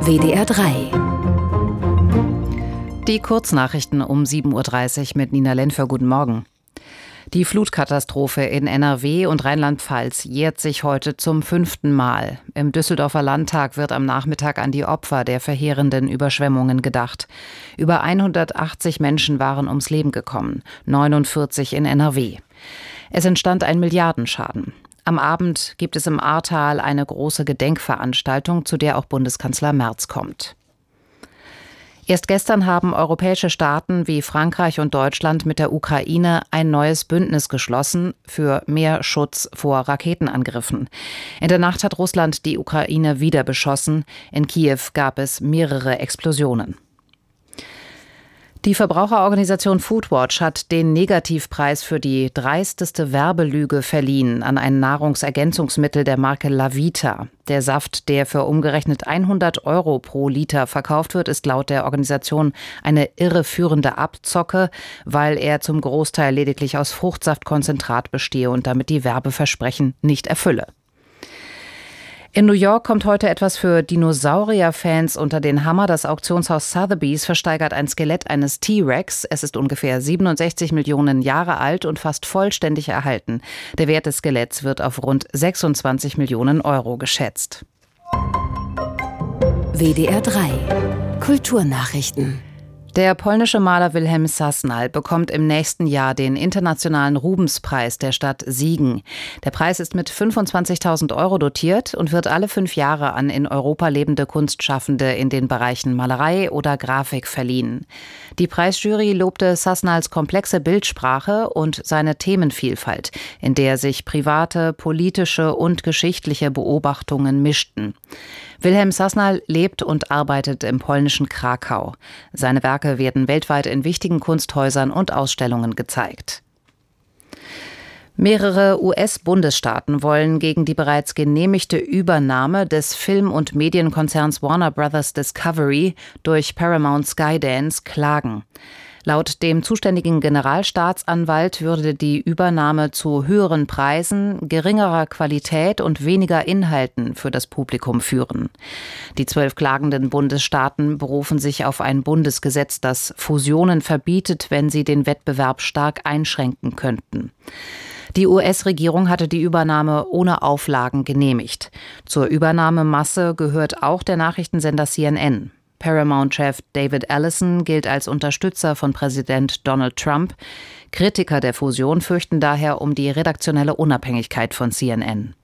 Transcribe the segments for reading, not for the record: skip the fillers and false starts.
WDR 3. Die Kurznachrichten um 7.30 Uhr mit Nina Lenfer. Guten Morgen. Die Flutkatastrophe in NRW und Rheinland-Pfalz jährt sich heute zum 5. Mal. Im Düsseldorfer Landtag wird am Nachmittag an die Opfer der verheerenden Überschwemmungen gedacht. Über 180 Menschen waren ums Leben gekommen, 49 in NRW. Es entstand ein Milliardenschaden. Am Abend gibt es im Ahrtal eine große Gedenkveranstaltung, zu der auch Bundeskanzler Merz kommt. Erst gestern haben europäische Staaten wie Frankreich und Deutschland mit der Ukraine ein neues Bündnis geschlossen für mehr Schutz vor Raketenangriffen. In der Nacht hat Russland die Ukraine wieder beschossen. In Kiew gab es mehrere Explosionen. Die Verbraucherorganisation Foodwatch hat den Negativpreis für die dreisteste Werbelüge verliehen an ein Nahrungsergänzungsmittel der Marke Lavita. Der Saft, der für umgerechnet 100 € pro Liter verkauft wird, ist laut der Organisation eine irreführende Abzocke, weil er zum Großteil lediglich aus Fruchtsaftkonzentrat bestehe und damit die Werbeversprechen nicht erfülle. In New York kommt heute etwas für Dinosaurier-Fans unter den Hammer. Das Auktionshaus Sotheby's versteigert ein Skelett eines T-Rex. Es ist ungefähr 67 Millionen Jahre alt und fast vollständig erhalten. Der Wert des Skeletts wird auf rund 26 Millionen € geschätzt. WDR 3. Kulturnachrichten. Der polnische Maler Wilhelm Sasnal bekommt im nächsten Jahr den internationalen Rubenspreis der Stadt Siegen. Der Preis ist mit 25.000 € dotiert und wird alle 5 Jahre an in Europa lebende Kunstschaffende in den Bereichen Malerei oder Grafik verliehen. Die Preisjury lobte Sasnals komplexe Bildsprache und seine Themenvielfalt, in der sich private, politische und geschichtliche Beobachtungen mischten. Wilhelm Sasnal lebt und arbeitet im polnischen Krakau. Seine Werke werden weltweit in wichtigen Kunsthäusern und Ausstellungen gezeigt. Mehrere US-Bundesstaaten wollen gegen die bereits genehmigte Übernahme des Film- und Medienkonzerns Warner Bros. Discovery durch Paramount Skydance klagen. Laut dem zuständigen Generalstaatsanwalt würde die Übernahme zu höheren Preisen, geringerer Qualität und weniger Inhalten für das Publikum führen. Die 12 klagenden Bundesstaaten berufen sich auf ein Bundesgesetz, das Fusionen verbietet, wenn sie den Wettbewerb stark einschränken könnten. Die US-Regierung hatte die Übernahme ohne Auflagen genehmigt. Zur Übernahmemasse gehört auch der Nachrichtensender CNN. Paramount-Chef David Ellison gilt als Unterstützer von Präsident Donald Trump. Kritiker der Fusion fürchten daher um die redaktionelle Unabhängigkeit von CNN.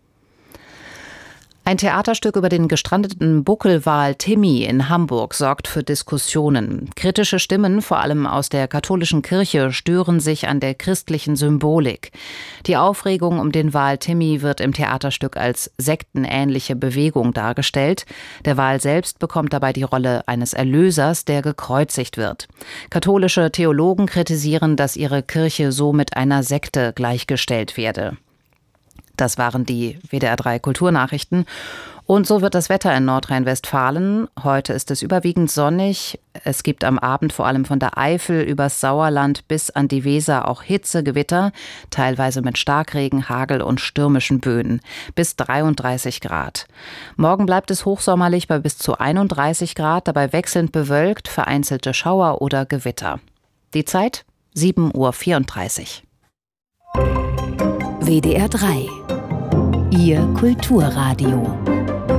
Ein Theaterstück über den gestrandeten Buckelwal Timmy in Hamburg sorgt für Diskussionen. Kritische Stimmen, vor allem aus der katholischen Kirche, stören sich an der christlichen Symbolik. Die Aufregung um den Wal Timmy wird im Theaterstück als sektenähnliche Bewegung dargestellt. Der Wal selbst bekommt dabei die Rolle eines Erlösers, der gekreuzigt wird. Katholische Theologen kritisieren, dass ihre Kirche so mit einer Sekte gleichgestellt werde. Das waren die WDR 3 Kulturnachrichten. Und so wird das Wetter in Nordrhein-Westfalen. Heute ist es überwiegend sonnig. Es gibt am Abend vor allem von der Eifel übers Sauerland bis an die Weser auch Hitzegewitter, teilweise mit Starkregen, Hagel und stürmischen Böen, bis 33 Grad. Morgen bleibt es hochsommerlich bei bis zu 31 Grad, dabei wechselnd bewölkt, vereinzelte Schauer oder Gewitter. Die Zeit 7:34 Uhr. WDR 3. Ihr Kulturradio.